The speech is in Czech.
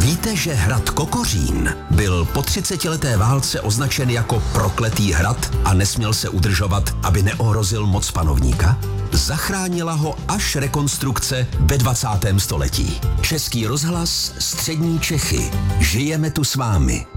Víte, že hrad Kokořín byl po 30leté válce označen jako prokletý hrad a nesměl se udržovat, aby neohrozil moc panovníka? Zachránila ho až rekonstrukce ve 20. století. Český rozhlas, Střední Čechy. Žijeme tu s vámi.